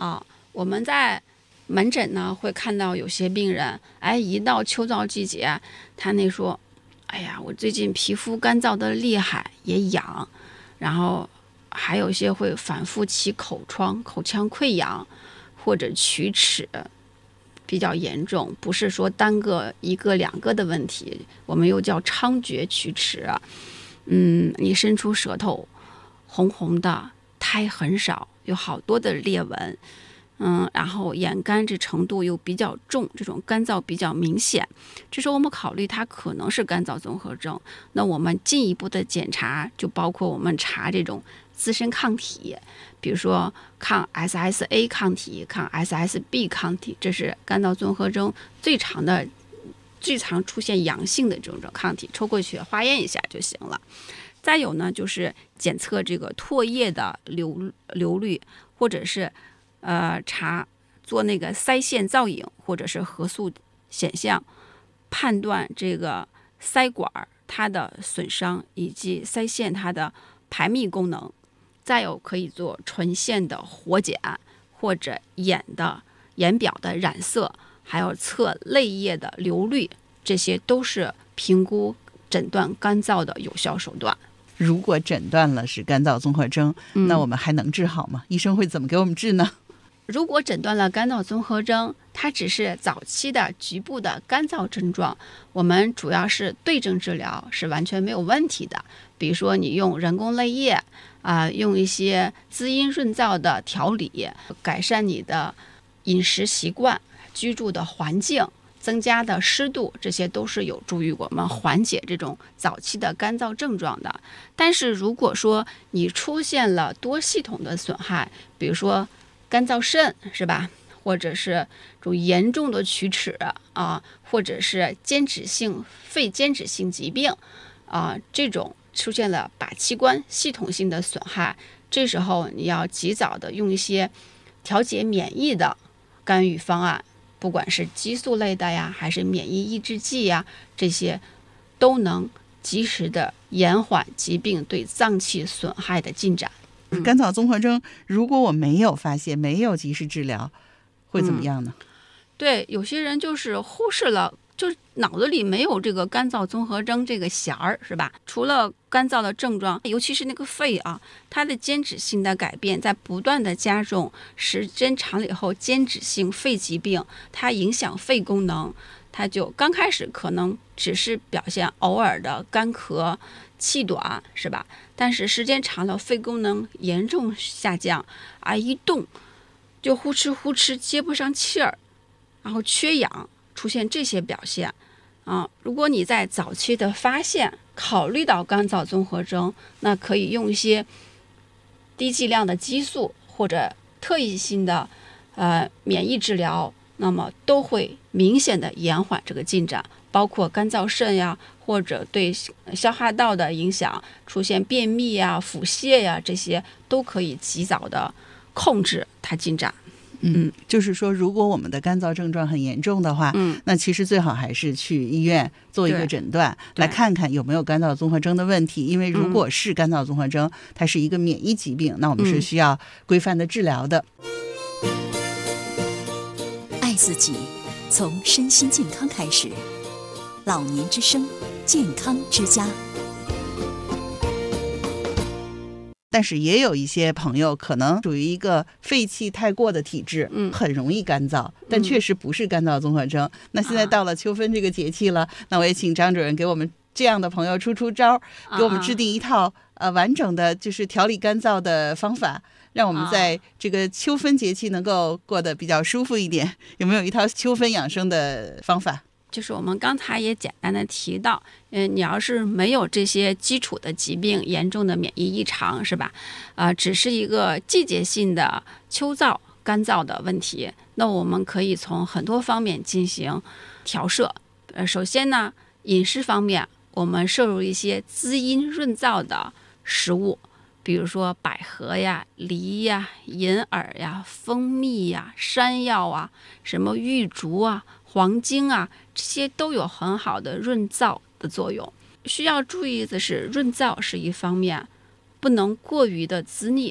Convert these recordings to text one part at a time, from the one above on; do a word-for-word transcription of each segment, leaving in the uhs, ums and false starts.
啊。我们在门诊呢会看到有些病人，哎，一到秋燥季节，他那说，哎呀，我最近皮肤干燥的厉害，也痒，然后还有些会反复起口疮、口腔溃疡或者龋齿。比较严重，不是说单个一个两个的问题，我们又叫猖獗龋齿。嗯，你伸出舌头，红红的，苔很少，有好多的裂纹。嗯，然后眼干这程度又比较重，这种干燥比较明显，这时候我们考虑它可能是干燥综合征。那我们进一步的检查就包括我们查这种自身抗体，比如说抗 S S A 抗体、抗 S S B 抗体，这是干燥综合征最常的、最常出现阳性的这种抗体，抽过血化验一下就行了。再有呢，就是检测这个唾液的流流率，或者是呃查做那个腮腺造影，或者是核素显像，判断这个腮管它的损伤以及腮腺它的排泌功能。再有可以做唇线的活检，或者眼的眼表的染色，还有测泪液的流率，这些都是评估诊断干燥的有效手段。 如果诊断了是干燥综合征， 嗯、 那我们还能治好吗？医生会怎么给我们治呢？ 如果诊断了干燥综合征，它只是早期的局部的干燥症状，我们主要是对症治疗是完全没有问题的。比如说你用人工泪液啊、呃，用一些滋阴润燥的调理，改善你的饮食习惯、居住的环境、增加的湿度，这些都是有助于我们缓解这种早期的干燥症状的。但是如果说你出现了多系统的损害，比如说干燥肾是吧，或者是这种严重的龋齿啊，或者是间质性肺间质性疾病啊，这种出现了靶器官系统性的损害，这时候你要及早的用一些调节免疫的干预方案，不管是激素类的呀，还是免疫抑制剂呀，这些都能及时的延缓疾病对脏器损害的进展。 干燥综合征如果我没有发现，没有及时治疗，会怎么样呢？ 嗯、对，有些人就是忽视了，就脑子里没有这个干燥综合征这个弦儿，是吧？除了干燥的症状，尤其是那个肺啊，它的间质性的改变在不断的加重，时间长了以后，间质性肺疾病它影响肺功能，它就刚开始可能只是表现偶尔的干咳、气短，是吧？但是时间长了，肺功能严重下降啊，一动就呼哧呼哧接不上气儿，然后缺氧，出现这些表现啊。如果你在早期的发现，考虑到干燥综合征，那可以用一些低剂量的激素或者特异性的呃免疫治疗，那么都会明显的延缓这个进展，包括干燥肾呀，或者对消化道的影响，出现便秘呀、腹泻呀，这些都可以及早的控制它进展。 嗯，就是说，如果我们的干燥症状很严重的话， 嗯， 那其实最好还是去医院做一个诊断，来看看有没有干燥综合征的问题。因为如果是干燥综合征，它是一个免疫疾病，那我们是需要规范的治疗的。 爱自己，从身心健康开始。老年之声，健康之家。 但是也有一些朋友可能属于一个肺气太过的体质，嗯，很容易干燥，但确实不是干燥综合征。嗯、那现在到了秋分这个节气了，啊、那我也请张主任给我们这样的朋友出出招，给我们制定一套、啊、呃完整的就是调理干燥的方法，让我们在这个秋分节气能够过得比较舒服一点。有没有一套秋分养生的方法？ 就是我们刚才也简单的提到，嗯，你要是没有这些基础的疾病、严重的免疫异常，是吧？啊、呃，只是一个季节性的秋燥、干燥的问题，那我们可以从很多方面进行调摄。呃，首先呢，饮食方面，我们摄入一些滋阴润燥的食物，比如说百合呀、梨呀、银耳呀、蜂蜜呀、山药啊、什么玉竹啊、黄精啊，这些都有很好的润燥的作用。需要注意的是，润燥是一方面，不能过于的滋腻，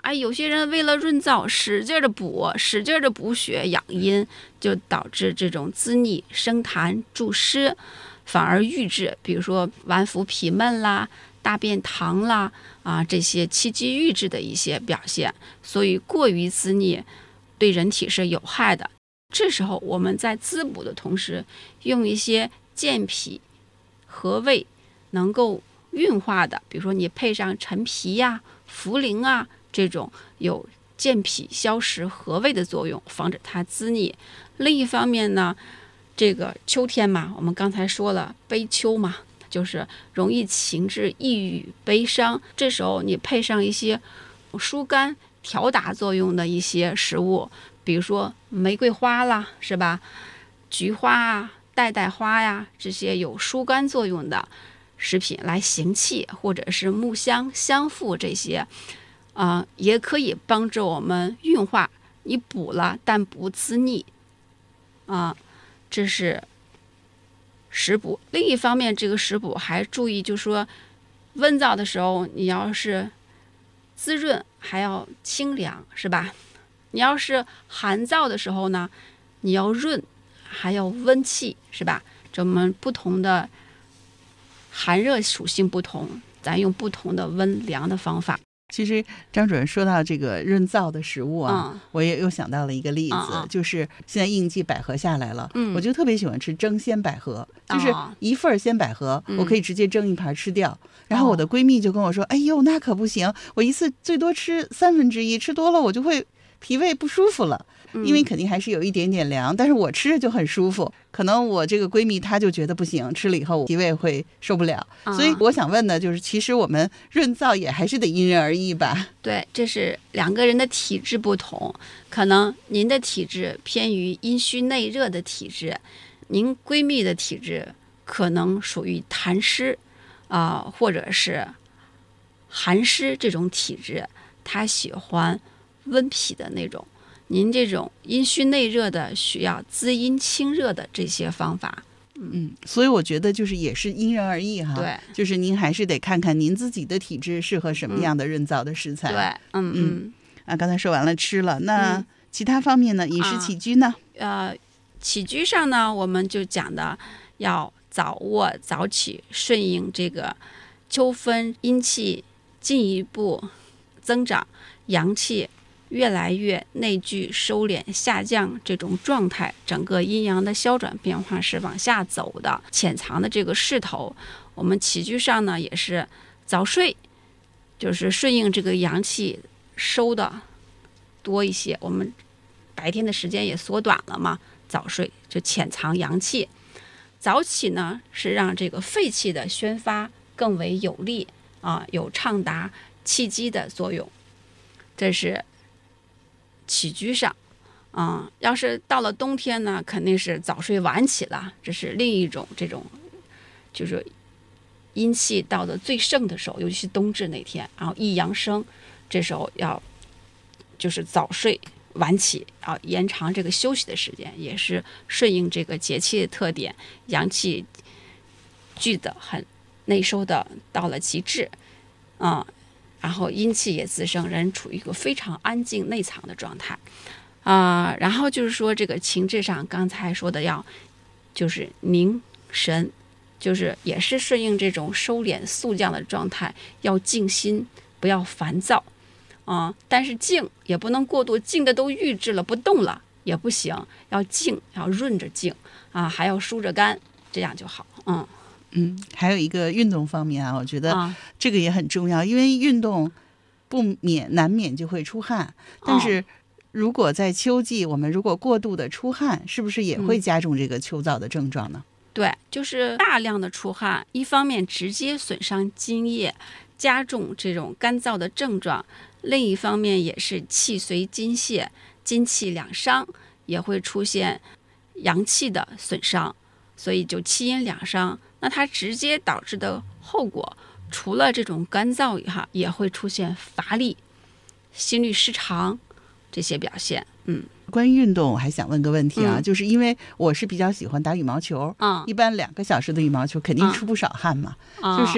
哎，有些人为了润燥，使劲的补，使劲的补血养阴，就导致这种滋腻生痰助湿，反而郁滞，比如说脘腹痞闷啦、大便溏啦啊，这些气机郁滞的一些表现。所以过于滋腻对人体是有害的。这时候我们在滋补的同时，用一些健脾和胃能够运化的，比如说你配上陈皮呀、茯苓啊这种有健脾消食和胃的作用，防止它滋腻。另一方面呢，这个秋天嘛，我们刚才说了悲秋嘛，就是容易情志抑郁悲伤，这时候你配上一些疏肝调达作用的一些食物，比如说玫瑰花啦，是吧？菊花啊、代代花呀，这些有疏肝作用的食品来行气，或者是木香、香附这些，啊、呃，也可以帮助我们运化。你补了，但不滋腻，啊、呃，这是食补。另一方面，这个食补还注意，就是说温燥的时候，你要是滋润，还要清凉，是吧？你要是寒燥的时候呢，你要润，还要温气，是吧？这我们不同的寒热属性不同，咱用不同的温凉的方法。 其实张主任说到这个润燥的食物啊、嗯，我也又想到了一个例子，嗯、就是现在应季百合下来了、嗯，我就特别喜欢吃蒸鲜百合，就是一份鲜百合、嗯，我可以直接蒸一盘吃掉。然后我的闺蜜就跟我说：“哎呦，那可不行，我一次最多吃三分之一，吃多了我就会脾胃不舒服了。”因为肯定还是有一点点凉，但是我吃着就很舒服。可能我这个闺蜜她就觉得不行，吃了以后脾胃会受不了。所以我想问的就是，其实我们润燥也还是得因人而异吧？ 对，这是两个人的体质不同，可能您的体质偏于阴虚内热的体质，您闺蜜的体质可能属于痰湿啊、呃，或者是寒湿这种体质，她喜欢温脾的那种。您这种阴虚内热的，需要滋阴清热的这些方法。 嗯，所以我觉得就是也是因人而异哈。 对， 就是您还是得看看您自己的体质适合什么样的润燥的食材。 嗯、对，嗯嗯。 啊，刚才说完了吃了，那其他方面呢？嗯、饮食起居呢、 啊？呃，起居上呢，我们就讲的要早卧早起，顺应这个秋分阴气进一步增长，阳气越来越内聚收敛下降这种状态，整个阴阳的消转变化是往下走的，潜藏的这个势头。我们起居上呢也是早睡，就是顺应这个阳气收的多一些，我们白天的时间也缩短了嘛，早睡就潜藏阳气。早起呢是让这个肺气的宣发更为有力啊，有畅达气机的作用。这是起居上，嗯，要是到了冬天呢，肯定是早睡晚起了，这是另一种这种，就是阴气到了最盛的时候，尤其是冬至那天，然后一阳生，这时候要就是早睡晚起，啊，延长这个休息的时间，也是顺应这个节气的特点，阳气聚的很内收的到了极致，嗯。然后阴气也滋生，人处于一个非常安静内藏的状态，啊、呃，然后就是说这个情志上，刚才说的要就是凝神，就是也是顺应这种收敛肃降的状态，要静心，不要烦躁，啊、呃，但是静也不能过度，静的都郁滞了，不动了也不行，要静，要润着静啊，还要疏着肝，这样就好，嗯。 嗯，还有一个运动方面啊，我觉得这个也很重要，因为运动不免难免就会出汗，但是如果在秋季，我们如果过度的出汗，是不是也会加重这个秋燥的症状呢？ 嗯、对，就是大量的出汗，一方面直接损伤津液，加重这种干燥的症状，另一方面也是气随津泄，津气两伤，也会出现阳气的损伤，所以就气阴两伤。那它直接导致的后果，除了这种干燥以哈，也会出现乏力、心律失常这些表现。嗯， 关于运动，我还想问个问题啊，嗯、就是因为我是比较喜欢打羽毛球，嗯，一般两个小时的羽毛球肯定出不少汗嘛，嗯、就是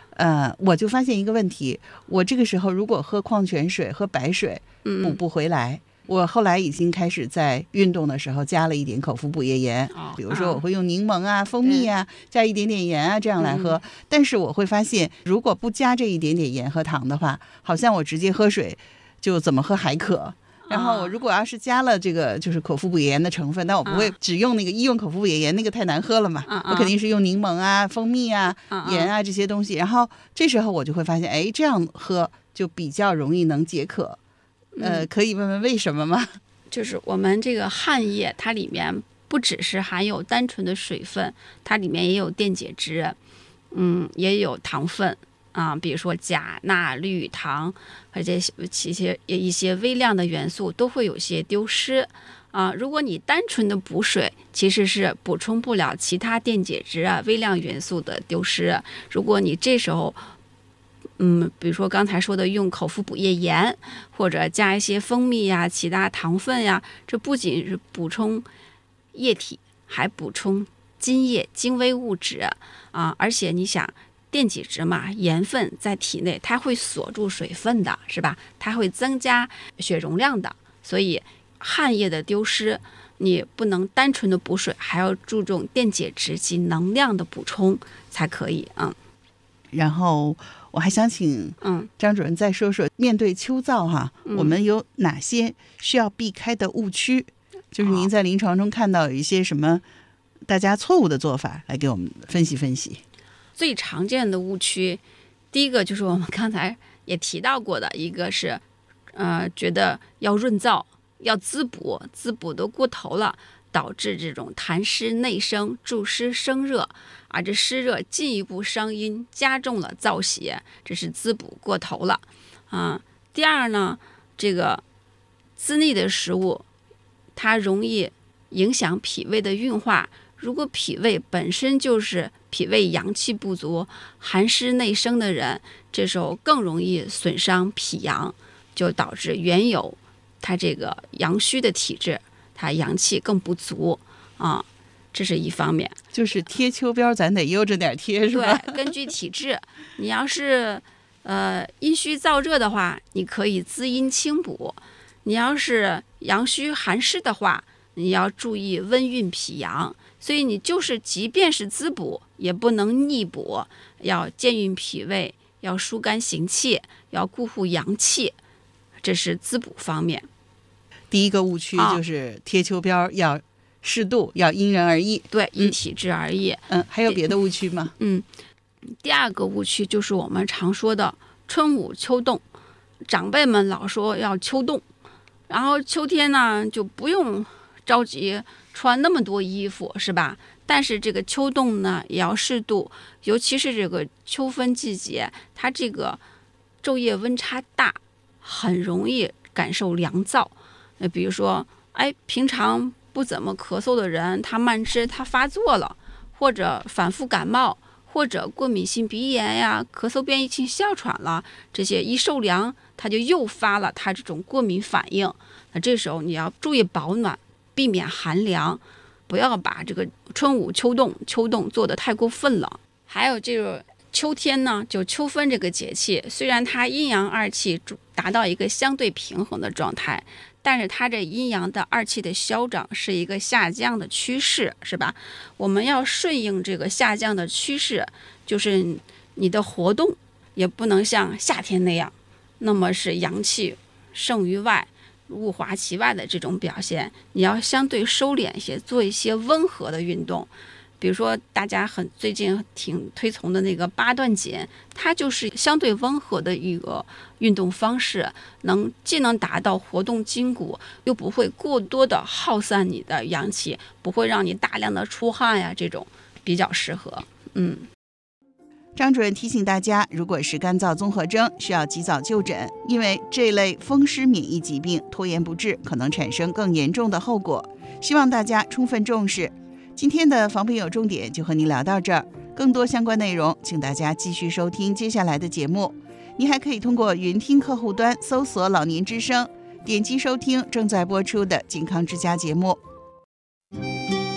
呃，我就发现一个问题，我这个时候如果喝矿泉水、喝白水补不回来。嗯，我后来已经开始在运动的时候加了一点口服补液盐，哦，比如说我会用柠檬啊、蜂蜜啊，加一点点盐啊，这样来喝。嗯，但是我会发现，如果不加这一点点盐和糖的话，好像我直接喝水就怎么喝还渴。然后我如果要是加了这个就是口服补液盐的成分，那我不会只用那个医用口服补液盐，那个太难喝了嘛。我肯定是用柠檬啊、蜂蜜啊、盐啊这些东西。然后这时候我就会发现，哎，这样喝就比较容易能解渴。呃，可以问问为什么吗？ 就是我们这个汗液，它里面不只是含有单纯的水分，它里面也有电解质，嗯，也有糖分啊，比如说钾、钠、氯、糖，而且一些一些微量的元素都会有些丢失啊。如果你单纯的补水，其实是补充不了其他电解质啊、微量元素的丢失。如果你这时候嗯，比如说刚才说的用口服补液盐，或者加一些蜂蜜呀、其他糖分呀，这不仅是补充液体，还补充津液、精微物质啊。而且你想，电解质嘛，盐分在体内它会锁住水分的，是吧？它会增加血容量的，所以汗液的丢失，你不能单纯的补水，还要注重电解质及能量的补充才可以啊。嗯， 然后我还想请张主任再说说，面对秋燥哈，嗯，我们有哪些需要避开的误区？就是您在临床中看到有一些什么大家错误的做法，来给我们分析分析。 最常见的误区，第一个就是我们刚才也提到过的，一个是呃觉得要润燥、要滋补，滋补都过头了，导致这种痰湿内生，助湿生热，而这湿热进一步伤阴，加重了燥邪，这是滋补过头了啊。第二呢，这个滋腻的食物，它容易影响脾胃的运化。如果脾胃本身就是脾胃阳气不足、寒湿内生的人，这时候更容易损伤脾阳，就导致原有他这个阳虚的体质，他阳气更不足啊，这是一方面。 就是贴秋膘，咱得悠着点贴，是吧？ 对，根据体质，你要是呃阴虚燥热的话，你可以滋阴清补；你要是阳虚寒湿的话，你要注意温运脾阳。所以你就是即便是滋补，也不能逆补，要健运脾胃，要疏肝行气，要固护阳气，这是滋补方面。 第一个误区就是贴秋膘要适度，哦，要因人而异。 对，因体质而异。 嗯，还有别的误区吗？ 嗯，第二个误区就是我们常说的春捂秋冻，长辈们老说要秋冻，然后秋天呢就不用着急穿那么多衣服，是吧？但是这个秋冻呢也要适度，尤其是这个秋分季节，它这个昼夜温差大，很容易感受凉燥。那比如说，哎，平常不怎么咳嗽的人，他慢支他发作了，或者反复感冒，或者过敏性鼻炎呀、咳嗽变异性哮喘了，这些一受凉，他就诱发了他这种过敏反应。那这时候你要注意保暖，避免寒凉，不要把这个春捂秋冻秋冻做得太过分了。还有这个秋天呢，就秋分这个节气，虽然它阴阳二气达到一个相对平衡的状态，但是它这阴阳的二气的消长是一个下降的趋势，是吧？我们要顺应这个下降的趋势，就是你的活动也不能像夏天那样，那么是阳气盛于外，物华其外的这种表现，你要相对收敛一些，做一些温和的运动。比如说大家很最近挺推崇的那个八段锦，它就是相对温和的一个运动方式，能既能达到活动筋骨，又不会过多的耗散你的阳气，不会让你大量的出汗呀，这种比较适合。嗯。 张主任提醒大家，如果是干燥综合征，需要及早就诊，因为这类风湿免疫疾病拖延不治，可能产生更严重的后果。希望大家充分重视。今天的防病有重点就和您聊到这儿，更多相关内容，请大家继续收听接下来的节目。您还可以通过云听客户端搜索老年之声，点击收听正在播出的健康之家节目。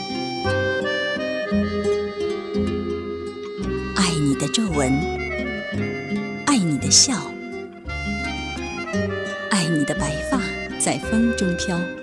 爱你的皱纹你的笑，爱你的白发在风中飘。